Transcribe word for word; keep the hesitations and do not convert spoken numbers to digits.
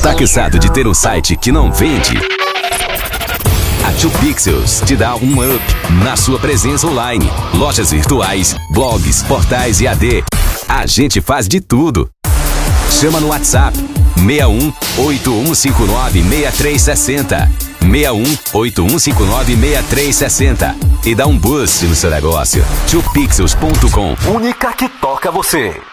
Tá cansado de ter um site que não vende? A dois Pixels te dá um up na sua presença online. Lojas virtuais, blogs, portais e A D. A gente faz de tudo. Chama no WhatsApp seis um oito um cinco nove seis três seis zero. seis um oito um cinco nove seis três seis zero e dá um boost no seu negócio. dois pixels ponto com. Única que toca você.